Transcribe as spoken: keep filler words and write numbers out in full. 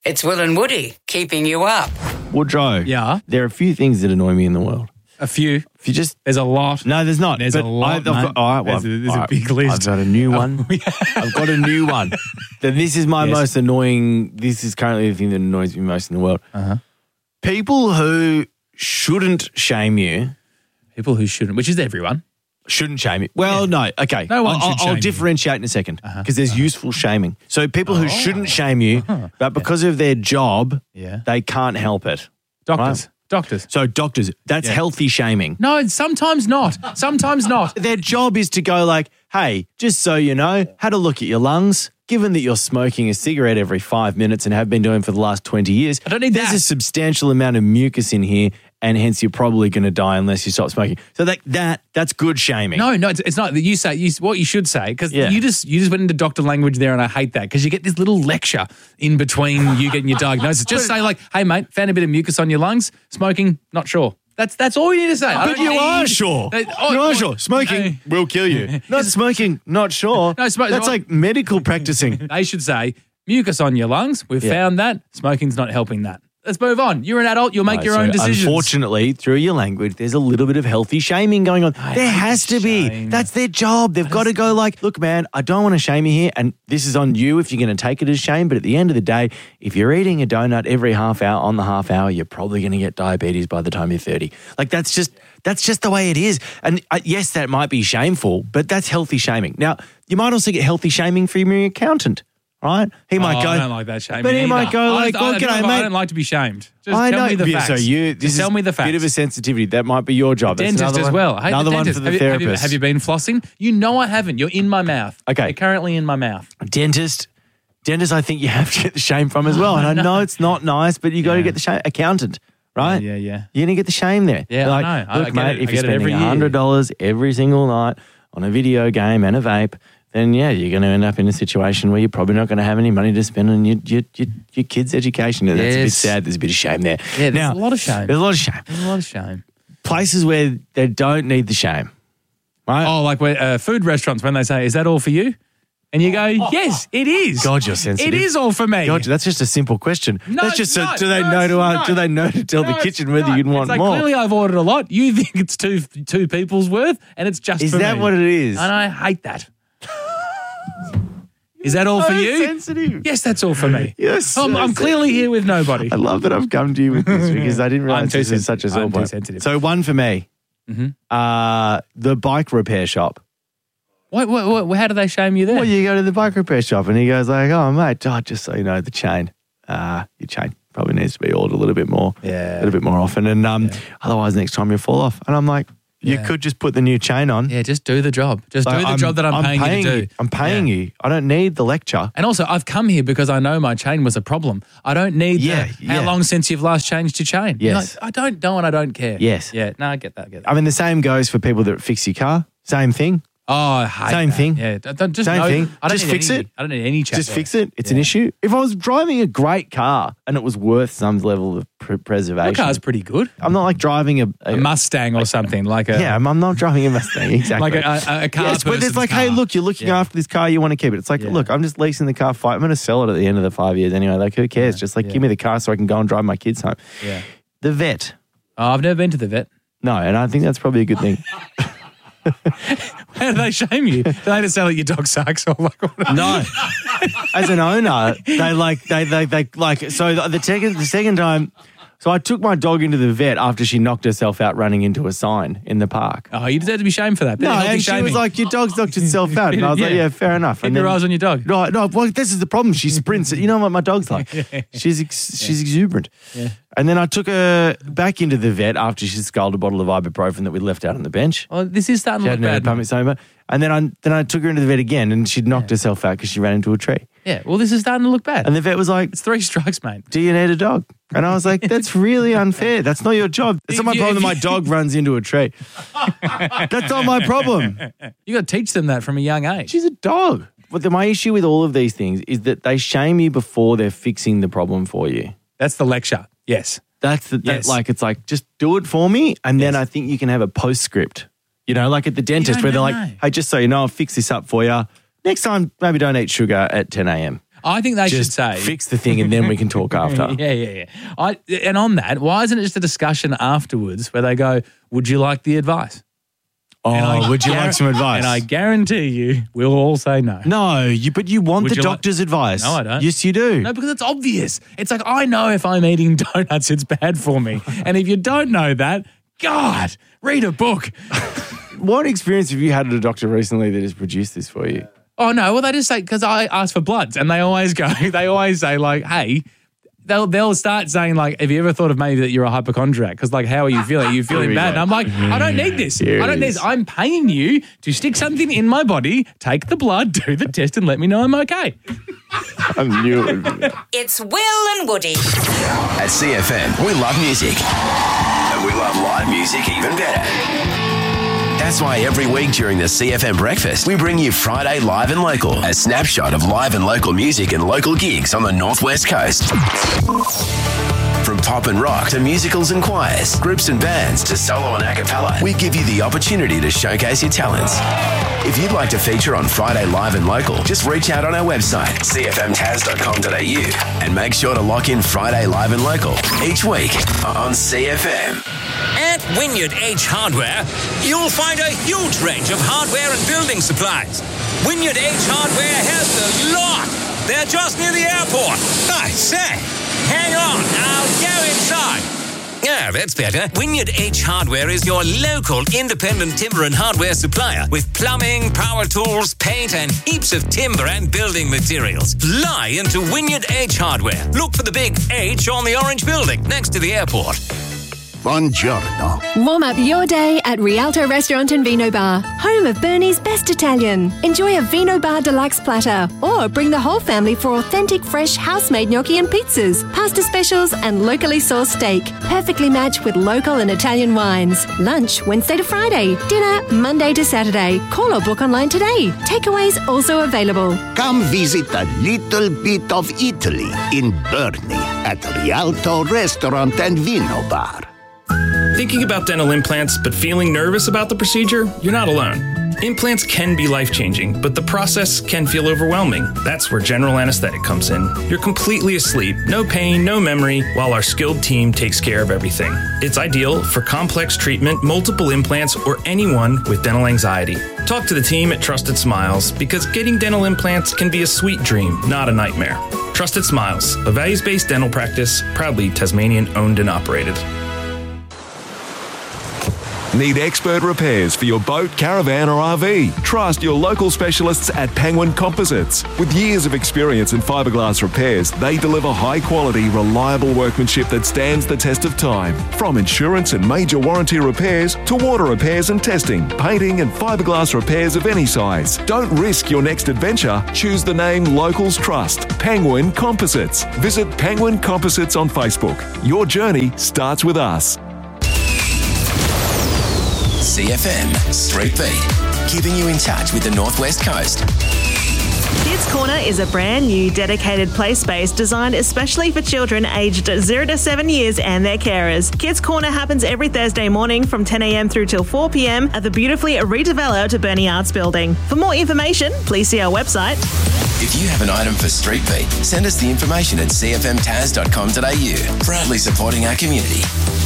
It's Will and Woody keeping you up. Woodrow. Yeah. There are a few things that annoy me in the world. A few. If you just There's a lot. no, there's not. There's but a lot, I, I've got, mate. all right, well, There's a- there's a all right, big list. I've got a new one. Oh, yeah. I've got a new one. Then this is my Yes. most annoying. This is currently the thing that annoys me most in the world. Uh-huh. People who shouldn't shame you People who shouldn't, which is everyone. shouldn't shame you. Well, no, okay. No one I'll, should I'll, shame I'll you. differentiate in a second because Uh-huh. there's useful shaming. So people who Oh. shouldn't shame you, but because of their job, Yeah. they can't help it. Doctors. Right. Doctors. So doctors, that's Yeah. healthy shaming. No, sometimes not. Sometimes not. Their job is to go like, hey, just so you know, had a look at your lungs. Given that you're smoking a cigarette every five minutes and have been doing it for the last twenty years, I don't need there's that. a substantial amount of mucus in here, and hence you're probably going to die unless you stop smoking. So that that that's good shaming. No, no, it's, it's not. You say you, what you should say because Yeah. you just you just went into doctor language there, and I hate that because you get this little lecture in between you getting your diagnosis. Just say like, "Hey, mate, found a bit of mucus on your lungs. Smoking, not sure." That's that's all you need to say. I But don't you need- are sure. Uh, oh, you oh, are sure. Smoking no. will kill you. Not smoking, not sure. No, smoke- That's like medical practicing. They should say mucus on your lungs. We've Yeah. found that smoking's not helping that. Let's move on. You're an adult. You'll make Right, your so own decisions. Unfortunately, through your language, there's a little bit of healthy shaming going on. I there hate has to be. shame. That's their job. They've got to go like, look, man, I don't want to shame you here, and this is on you if you're going to take it as shame. But at the end of the day, if you're eating a donut every half hour on the half hour, you're probably going to get diabetes by the time you're thirty. Like that's just that's just the way it is. And uh, yes, that might be shameful, but that's healthy shaming. Now, you might also get healthy shaming from your accountant. Right? He might Oh, go. I don't like that shaming. But he either. might go I like, don't- well, I, g'day, don't, mate. I don't like to be shamed. Just I tell know. me the Yeah, facts. So you, this Just is tell me the a facts. bit of a sensitivity. That might be your job. That's Dentist another as one- well. I hate Another the one dentist. for the have, you, have, therapist. you, have you been flossing? You know I haven't. You're in my mouth. Okay. You're currently in my mouth. Dentist. Dentist, I think you have to get the shame from as well. And I know it's not nice, but you got to Yeah. get the shame. Accountant, right? Yeah, yeah. You're going to get the shame there. Yeah, You're I like, know. I- Look, I get mate, it. if I you're get it spending every year. one hundred dollars every single night on a video game and a vape, then yeah, you're going to end up in a situation where you're probably not going to have any money to spend on your your, your, your kid's education. And that's a bit Yes. sad. There's a bit of shame there. Yeah, there's now, a lot of shame. There's a lot of shame. There's a lot of shame. Places where they don't need the shame, right? Oh, like where, uh, food restaurants when they say, "Is that all for you?" And you go, "Yes, it is." God, you're sensitive. It is all for me. God, that's just a simple question. No, that's just it's a, not. do they No, know it's to uh, not. do they know to tell No, the it's kitchen whether not. you'd want it's like, more? Clearly, I've ordered a lot. You think it's two two people's worth, and it's just Is for that me. what it is? And I hate that. Is that all for So you? sensitive. Yes, that's all for me. Yes, I'm, so I'm clearly here with nobody. I love that I've come to you with this because I didn't I'm realize too this is such a sensitive. sore I'm too point. sensitive. So one for me, Mm-hmm. uh, the bike repair shop. What, what, what, how do they shame you there? Well, you go to the bike repair shop and he goes like, "Oh mate, oh, just so you know, the chain, uh, your chain probably needs to be oiled a little bit more, Yeah. a little bit more often, and um, otherwise next time you fall off." And I'm like, "You Yeah. could just put the new chain on." yeah, just do the job. Just Like, do the I'm- job that I'm, paying, you to do. I'm paying Yeah. you. I don't need the lecture. And also, I've come here because I know my chain was a problem. I don't need Yeah, the, how yeah. long since you've last changed your chain. Yes. Like, I don't know and I don't care. Yes. Yeah, no, I get that. I get that. I mean, the same goes for people that fix your car. Same thing. Oh, I hate Same that. thing. Yeah, don't, don't- just Same know- thing. I don't Just need fix any, it. I don't need any chat. Just there. fix it. It's an Yeah. issue. If I was driving a great car and it was worth some level of pr- preservation, Your car's pretty good. I'm not like driving a, a, A Mustang or something like a yeah, I'm, I'm not driving a Mustang exactly. like a, a, a car. Yes, but it's person's like, car. hey, look, you're looking Yeah. after this car, you want to keep it. It's like, Yeah. look, I'm just leasing the car. Five, I'm going to sell it at the end of the five years anyway. Like, who cares? Yeah, Just like, yeah. give me the car so I can go and drive my kids home. Yeah. The vet. Oh, I've never been to the vet. No, and I think that's probably a good thing. How do they shame you? Do they just say like your dog sucks or like what? No, as an owner, they like they they they like. So the, the second the second time, so I took my dog into the vet after she knocked herself out running into a sign in the park. Oh, you deserve to be shamed for that. No, Healthy and she was shaming. like, "Your dog's knocked itself out," and I was like, Yeah. "Yeah, fair enough." Keep And your then- eyes on your dog. No, no. Well, this is the problem. She sprints. You know what my dog's like? She's ex- she's exuberant. Yeah. And then I took her back into the vet after she sculled a bottle of ibuprofen that we left out on the bench. Oh, this is starting She to hadn't look had a bad. pumic stoma. And then I then I took her into the vet again, and she'd knocked herself out because she ran into a tree. Yeah, well, this is starting to look bad. And the vet was like, It's three strikes, mate. "Do you need a dog?" And I was like, "That's really unfair. That's not your job. It's not my If you- problem that if my you- dog runs into a tree. That's not my problem. You got to teach them that from a young age. She's a dog." But the, my issue with all of these things is that they shame you before they're fixing the problem for you. That's the lecture. Yes. That's the, that, Yes. like, it's like, just do it for me. And then I think you can have a postscript, you know, like at the dentist don't where they're know. like, "Hey, just so you know, I'll fix this up for you. Next time, maybe don't eat sugar at ten a.m. I think they Just should say fix the thing and then we can talk after. Yeah, yeah, yeah. I, and on that, why isn't it just a discussion afterwards where they go, would you like the advice? Oh, I would you guar- like some advice? And I guarantee you, we'll all say no. No, you, but you want Would the you like- doctor's advice. No, I don't. Yes, you do. No, because it's obvious. It's like, I know if I'm eating donuts, it's bad for me. And if you don't know that, God, read a book. What experience have you had at a doctor recently that has produced this for you? Oh, no, well, they just say, because I ask for bloods, and they always go, they always say, like, hey, they'll they'll start saying, like, have you ever thought of maybe that you're a hypochondriac? Because, like, how are you feeling? Are you feeling bad? And I'm like, I don't need this. Here I don't it need is. this. I'm paying you to stick something in my body, take the blood, do the test, and let me know I'm okay. I knew it would be. It's Will and Woody. At C F M, we love music. And we love live music even better. That's why every week during the C F M Breakfast, we bring you Friday Live and Local, a snapshot of live and local music and local gigs on the Northwest Coast. From pop and rock to musicals and choirs, groups and bands to solo and a cappella, we give you the opportunity to showcase your talents. If you'd like to feature on Friday Live and Local, just reach out on our website, c f m taz dot com dot a u, and make sure to lock in Friday Live and Local each week on C F M. At Wynyard H Hardware, you'll find a huge range of hardware and building supplies. Wynyard H Hardware has the lot. They're just near the airport. I say, hang on, I'll go inside. Yeah, that's better. Wynyard H Hardware is your local independent timber and hardware supplier with plumbing, power tools, paint, and heaps of timber and building materials. Fly into Wynyard H Hardware. Look for the big H on the orange building next to the airport. Buongiorno. Warm up your day at Rialto Restaurant and Vino Bar, home of Bernie's best Italian. Enjoy a Vino Bar deluxe platter or bring the whole family for authentic fresh house-made gnocchi and pizzas, pasta specials and locally sourced steak, perfectly matched with local and Italian wines. Lunch Wednesday to Friday, dinner Monday to Saturday. Call or book online today. Takeaways also available. Come visit a little bit of Italy in Bernie at Rialto Restaurant and Vino Bar. Thinking about dental implants but feeling nervous about the procedure? You're not alone. Implants can be life-changing, but the process can feel overwhelming. That's where general anesthetic comes in. You're completely asleep, no pain, no memory, while our skilled team takes care of everything. It's ideal for complex treatment, multiple implants, or anyone with dental anxiety. Talk to the team at Trusted Smiles, because getting dental implants can be a sweet dream, not a nightmare. Trusted Smiles, a values-based dental practice, proudly Tasmanian-owned and operated. Need expert repairs for your boat, caravan or R V? Trust your local specialists at Penguin Composites. With years of experience in fiberglass repairs, they deliver high-quality, reliable workmanship that stands the test of time. From insurance and major warranty repairs to water repairs and testing, painting and fiberglass repairs of any size. Don't risk your next adventure. Choose the name Locals Trust. Penguin Composites. Visit Penguin Composites on Facebook. Your journey starts with us. C F M Street Beat, keeping you in touch with the Northwest Coast. Kids Corner is a brand new dedicated play space designed especially for children aged zero to seven years and their carers. Kids Corner happens every Thursday morning from ten a.m. through till four p.m. at the beautifully redeveloped Bernie Arts Building. For more information, please see our website. If you have an item for Street Beat, send us the information at c f m taz dot com dot a u. Proudly supporting our community.